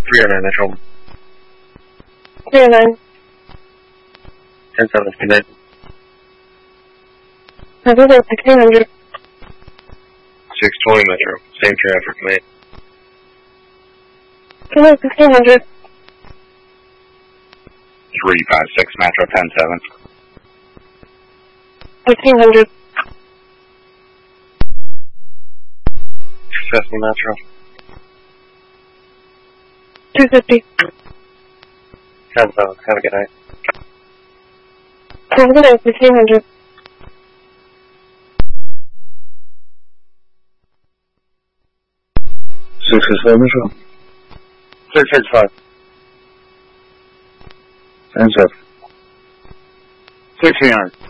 309 Metro. 309. 10-7, good night. That's 1600. 620 Metro, same traffic, mate. Good night, 1600. 356 Metro, 10-7. 1500. Cessna Metro. 250. 10-7, have a good night. Good night, 1600. Metro. 665. 10-7. 1600.